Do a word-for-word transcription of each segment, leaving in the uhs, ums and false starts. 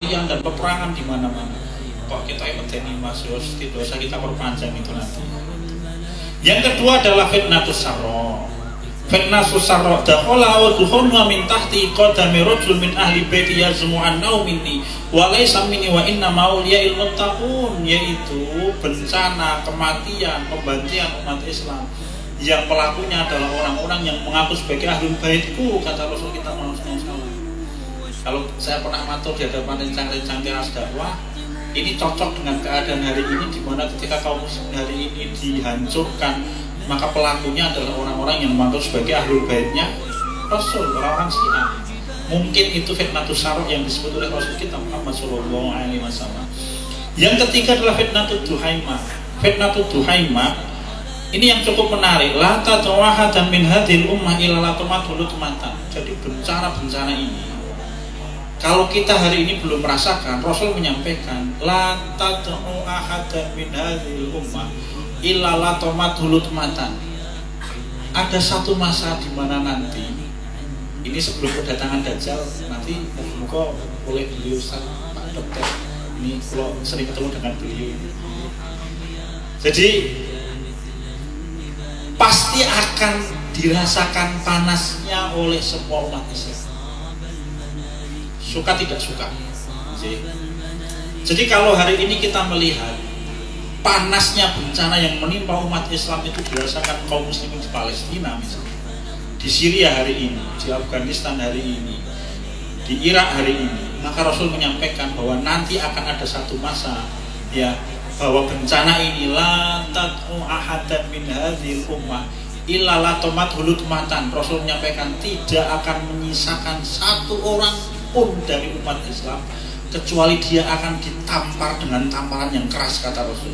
kematian dan peperangan di mana-mana. Kok kita medeni Mas Yos, tidak usah kita perpanjang itu nanti. Yang kedua adalah fitnatus sarra. Fitnatus sarra dakhala wa dukhulna min tahti qadami rajul min ahli baiti yazmu annahu minni wa laysa minni wa inna mauliya ilmuttaqun, yaitu bencana, kematian, pembantian umat Islam yang pelakunya adalah orang-orang yang mengaku sebagai ahli baitku, kata Rasul kita Muhammad shallallahu alaihi wasallam. Kalau saya pernah matur di hadapan rencang-rencang teras dakwah, ini cocok dengan keadaan hari ini, di mana ketika kaum muslim hari ini dihancurkan, maka pelakunya adalah orang-orang yang mengaku sebagai ahlul baitnya Rasul, orang-orang Syiah. Mungkin itu fitnatus sarr yang disebut oleh Rasul kita Muhammad shallallahu alaihi wasallam. Yang ketiga adalah fitnatud duhaimah. Fitnatud duhaimah ini yang cukup menarik. La tad'uha dan min hadhil ummah ila latumatul matan. Jadi bencana-bencana ini, kalau kita hari ini belum merasakan, Rasul menyampaikan la tad'u ahadan min hadhil ummah illa latumatul matan. Ada satu masa di mana nanti, ini sebelum kedatangan Dajjal, nanti muka oleh beliau Pak Dokter, ini kalau sering ketemu dengan beliau, jadi pasti akan dirasakan panasnya oleh semua umat Islam, suka tidak suka. Jadi kalau hari ini kita melihat panasnya bencana yang menimpa umat Islam itu dirasakan kaum muslimin di Palestina misalnya, di Syria hari ini, di Afghanistan hari ini, di Irak hari ini, maka Rasul menyampaikan bahwa nanti akan ada satu masa, ya, bahwa bencana ini la tad'u ahadan min hadhil ummah illa latomat hulut matan. Rasul menyampaikan tidak akan menyisakan satu orang pun dari umat Islam kecuali dia akan ditampar dengan tamparan yang keras, kata Rasul.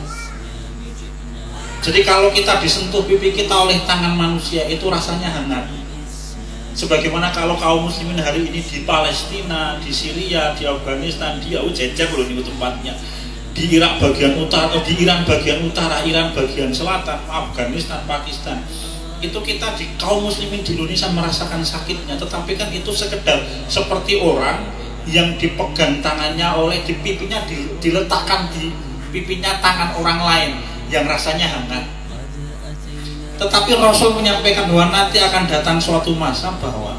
Jadi kalau kita disentuh pipi kita oleh tangan manusia itu rasanya hangat. Sebagaimana kalau kaum muslimin hari ini di Palestina, di Syria, di Afghanistan, dia oh jejer loh ini tempatnya. Di Irak bagian utara, di Iran bagian utara, Iran bagian selatan, Afghanistan, Pakistan. Itu kita di kaum muslimin di Indonesia merasakan sakitnya, tetapi kan itu sekedar seperti orang yang dipegang tangannya oleh di pipinya diletakkan di pipinya tangan orang lain yang rasanya hangat. Tetapi Rasul menyampaikan bahwa nanti akan datang suatu masa bahwa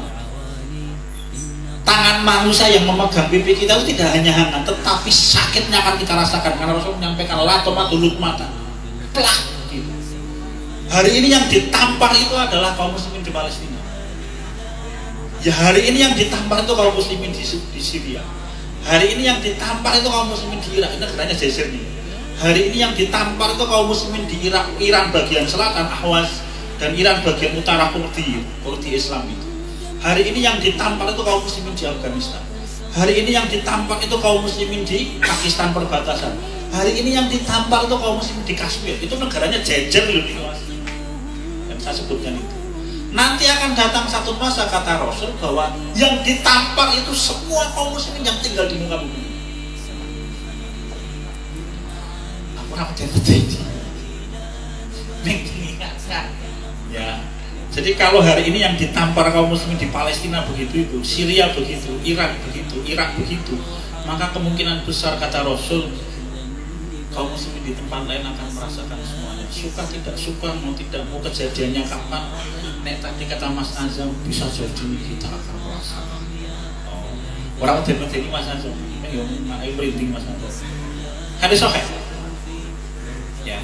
tangan manusia yang memegang pipi kita itu tidak hanya hangat, tetapi sakitnya akan kita rasakan, karena Rasul menyampaikan la tomatuluk mata, plak gitu. Hari ini yang ditampar itu adalah kaum muslimin di Palestina. Ya hari ini yang ditampar itu kaum muslimin di, di Syria. Hari ini yang ditampar itu kaum muslimin di Irak. Ini negaranya jejer nih. Hari ini yang ditampar itu kaum muslimin di Irak, Iran bagian selatan Ahwaz, dan Iran bagian utara Kurdi, Kurdi Islam itu. Hari ini yang ditampar itu kaum muslimin di Afghanistan. Hari ini yang ditampar itu kaum muslimin di Pakistan perbatasan. Hari ini yang ditampar itu kaum muslimin di Kashmir. Itu negaranya jejer loh ini, Mas. Yang saya sebutkan itu. Nanti akan datang satu masa, kata Rasul, bahwa yang ditampar itu semua kaum muslimin yang tinggal di muka bumi. Aku rapat jadi. Ya. Jadi kalau hari ini yang ditampar kaum muslimin di Palestina begitu itu, Syria begitu, Irak begitu, Irak begitu, maka kemungkinan besar, kata Rasul, kaum muslimin di tempat lain akan merasakan semuanya. Suka tidak suka, mau tidak mau, kejadiannya kapan, nek tadi kata Mas Azam, bisa jadi kita akan merasakan. Oh. Orang udah ini Mas Azam, ayo merinding Mas Azam. Hadis sahih. Ya.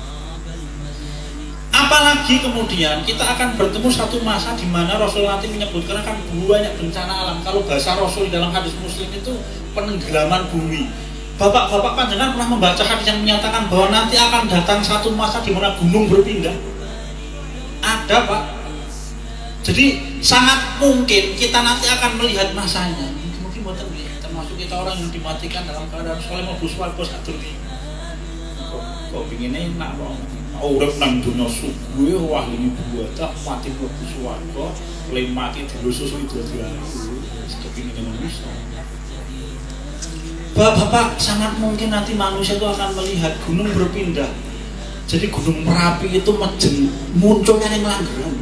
Apalagi kemudian kita akan bertemu satu masa di mana Rasul nanti menyebutkan akan banyak bencana alam. Kalau bahasa Rasul dalam hadis Muslim itu penenggelaman bumi. Bapak-bapak panjenengan pernah membaca hadis yang menyatakan bahwa nanti akan datang satu masa di mana gunung berpindah? Ada, Pak. Jadi sangat mungkin kita nanti akan melihat masanya. Mungkin buatan termasuk kita orang yang dimatikan dalam keadaan soleh mau buswal bos atur di. Kok pinginnya enak banget. Urip nang dunya suguhe wah ini buat mati mlebu swarga, le mati dilusus itu dilalu. Kepingin manusia. Bapak-bapak, sangat mungkin nanti manusia itu akan melihat gunung berpindah. Jadi gunung Merapi itu majeng munculnya yang Langgeran.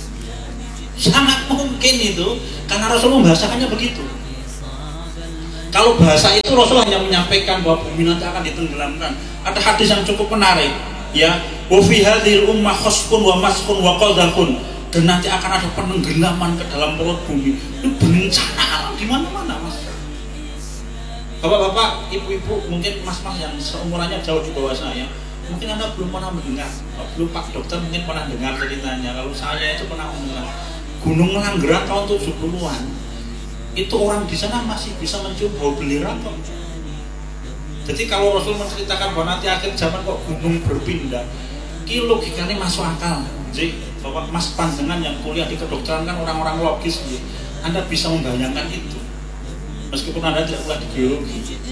Sangat mungkin itu, karena Rasul membahasakannya begitu. Kalau bahasa itu Rasul hanya menyampaikan bahwa bumi nanti akan ditenggelamkan. Ada hadis yang cukup menarik, ya. Wa fi hadhil ummah khasfun wa maskhun wa qadhafun. Dan nanti akan ada penenggelaman ke dalam perut bumi. Itu bencana alam di mana-mana, Mas. Bapak-bapak, ibu-ibu, mungkin mas-mas yang seumurannya jauh di bawah saya, mungkin Anda belum pernah mendengar. Belum Pak Dokter mungkin pernah dengar ceritanya. Kalau saya itu pernah mendengar Gunung Langgerak tahun tujuh puluhan. Itu orang di sana masih bisa mencium bau belerang kok. Jadi kalau Rasul menceritakan bahwa nanti akhir zaman kok gunung berpindah, ini logikanya masuk akal. Jadi Bapak Mas Panjenengan yang kuliah di kedokteran kan orang-orang logis, Anda bisa membayangkan itu. Meskipun Anda tidak kuliah di geologi,